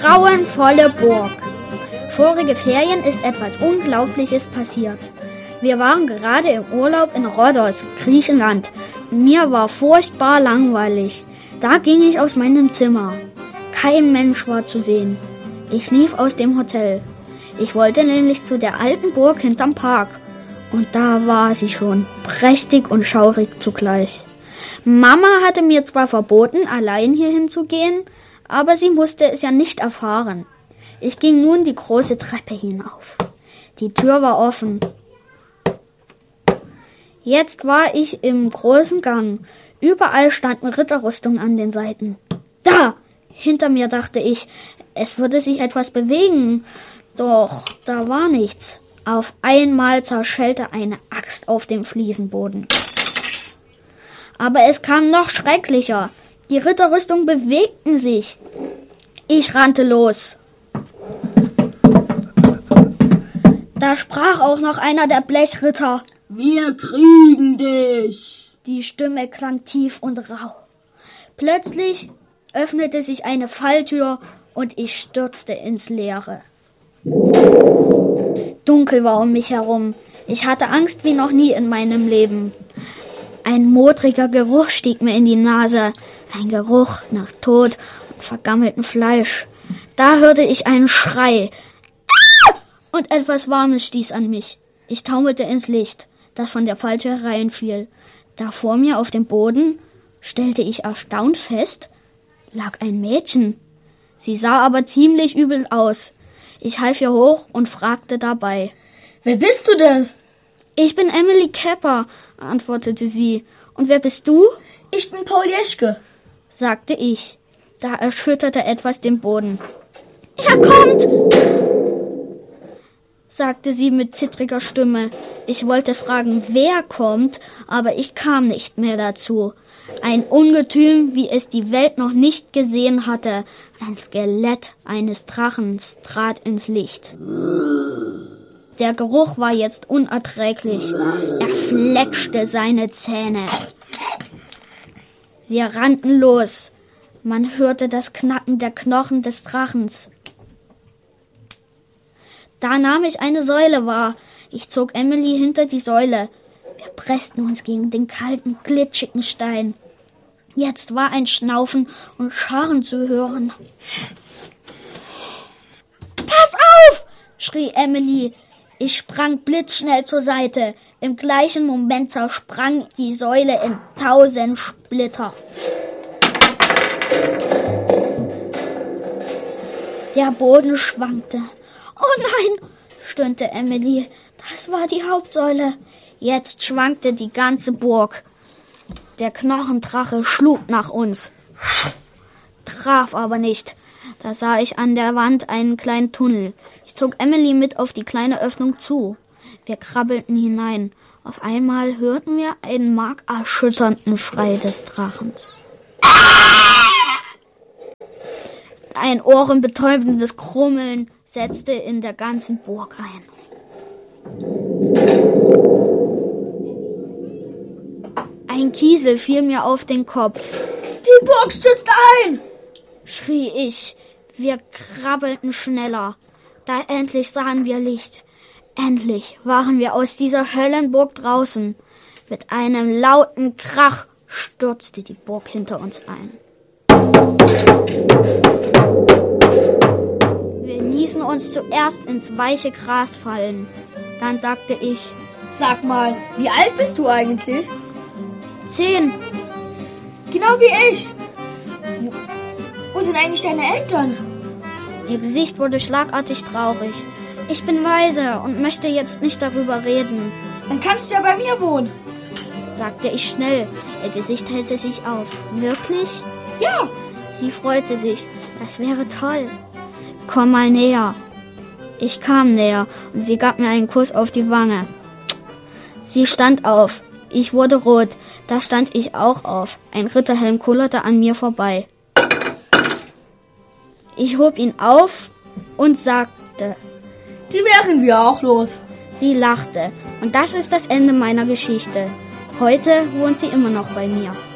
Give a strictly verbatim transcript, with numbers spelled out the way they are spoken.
grauenvolle Burg. Vorige Ferien ist etwas Unglaubliches passiert. Wir waren gerade im Urlaub in Rhodos, Griechenland. Mir war furchtbar langweilig. Da ging ich aus meinem Zimmer. Kein Mensch war zu sehen. Ich lief aus dem Hotel. Ich wollte nämlich zu der alten Burg hinterm Park. Und da war sie schon, prächtig und schaurig zugleich. Mama hatte mir zwar verboten, allein hierhin zu gehen, aber sie musste es ja nicht erfahren. Ich ging nun die große Treppe hinauf. Die Tür war offen. Jetzt war ich im großen Gang. Überall standen Ritterrüstungen an den Seiten. Da! Hinter mir dachte ich, es würde sich etwas bewegen. Doch da war nichts. Auf einmal zerschellte eine Axt auf dem Fliesenboden. Aber es kam noch schrecklicher. Die Ritterrüstungen bewegten sich. Ich rannte los. Da sprach auch noch einer der Blechritter. Wir kriegen dich! Die Stimme klang tief und rau. Plötzlich öffnete sich eine Falltür und ich stürzte ins Leere. Dunkel war um mich herum. Ich hatte Angst wie noch nie in meinem Leben. Ein modriger Geruch stieg mir in die Nase. Ein Geruch nach Tod und vergammeltem Fleisch. Da hörte ich einen Schrei. Und etwas Warmes stieß an mich. Ich taumelte ins Licht, das von der Falltür hereinfiel. Da vor mir auf dem Boden, stellte ich erstaunt fest, lag ein Mädchen. Sie sah aber ziemlich übel aus. Ich half ihr hoch und fragte dabei. Wer bist du denn? Ich bin Emily Kepper, antwortete sie. Und wer bist du? Ich bin Paul Jeschke, sagte ich. Da erschütterte etwas den Boden. Er kommt! sagte sie mit zittriger Stimme. Ich wollte fragen, wer kommt, aber ich kam nicht mehr dazu. Ein Ungetüm, wie es die Welt noch nicht gesehen hatte. Ein Skelett eines Drachens trat ins Licht. Der Geruch war jetzt unerträglich. Er fletschte seine Zähne. Wir rannten los. Man hörte das Knacken der Knochen des Drachens. Da nahm ich eine Säule wahr. Ich zog Emily hinter die Säule. Wir pressten uns gegen den kalten, glitschigen Stein. Jetzt war ein Schnaufen und Scharren zu hören. »Pass auf!« schrie Emily. Ich sprang blitzschnell zur Seite. Im gleichen Moment zersprang die Säule in tausend Splitter. Der Boden schwankte. »Oh nein«, stöhnte Emily, »das war die Hauptsäule.« Jetzt schwankte die ganze Burg. Der Knochendrache schlug nach uns, traf aber nicht. Da sah ich an der Wand einen kleinen Tunnel. Ich zog Emily mit auf die kleine Öffnung zu. Wir krabbelten hinein. Auf einmal hörten wir einen markerschütternden Schrei des Drachens. Ein ohrenbetäubendes Krummeln setzte in der ganzen Burg ein. Ein Kiesel fiel mir auf den Kopf. »Die Burg stürzt ein!« schrie ich. Wir krabbelten schneller. Da endlich sahen wir Licht. Endlich waren wir aus dieser Höllenburg draußen. Mit einem lauten Krach stürzte die Burg hinter uns ein. Wir ließen uns zuerst ins weiche Gras fallen. Dann sagte ich, »Sag mal, wie alt bist du eigentlich?« »Zehn.« »Genau wie ich. Wo, wo sind eigentlich deine Eltern?« Ihr Gesicht wurde schlagartig traurig. »Ich bin weise und möchte jetzt nicht darüber reden.« »Dann kannst du ja bei mir wohnen«, sagte ich schnell. Ihr Gesicht hellte sich auf. »Wirklich?« »Ja.« Sie freute sich. »Das wäre toll. Komm mal näher.« Ich kam näher und sie gab mir einen Kuss auf die Wange. Sie stand auf. Ich wurde rot. Da stand ich auch auf. Ein Ritterhelm kullerte an mir vorbei. Ich hob ihn auf und sagte, »Die wären wir auch los.« Sie lachte. Und das ist das Ende meiner Geschichte. Heute wohnt sie immer noch bei mir.